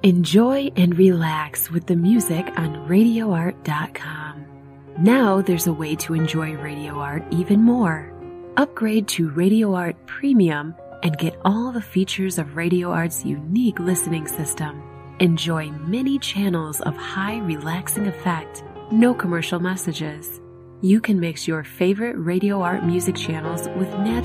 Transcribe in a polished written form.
Enjoy and relax with the music on RadioArt.com. Now there's a way to enjoy Radio Art even more. Upgrade to Radio Art Premium and get all the features of Radio Art's unique listening system. Enjoy many channels of high relaxing effect, no commercial messages. You can mix your favorite Radio Art music channels with natural